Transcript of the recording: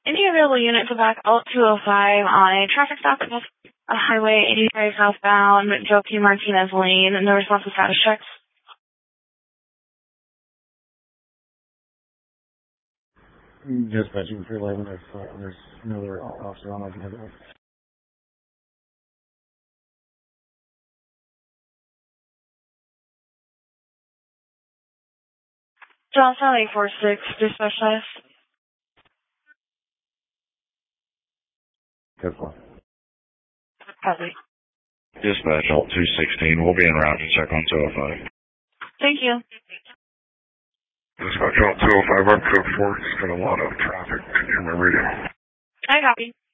Any available unit to back out 205 on a traffic stop off Highway 85 southbound, Joe P. Martinez Lane, and no response to status checks. Dispatching 311 if there's another officer on, I can have it. Johnson 846, dispatch status. Good one. Copy. Dispatch, alt 216, we'll be en route to check on 205. Thank you. Dispatch, alt 205, I'm code 4, just got a lot of traffic. Can you hear my radio? I copy.